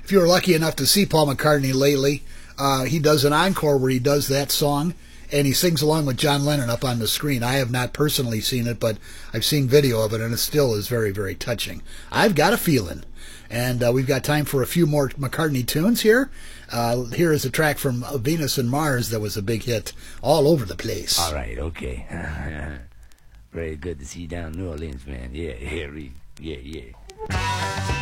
if you were lucky enough to see Paul McCartney lately, he does an encore where he does that song, and he sings along with John Lennon up on the screen. I have not personally seen it, but I've seen video of it, and it still is very, very touching. I've got a feeling. And we've got time for a few more McCartney tunes here. Here is a track from Venus and Mars that was a big hit all over the place. All right, okay. Very good to see you down in New Orleans, man. Yeah, yeah.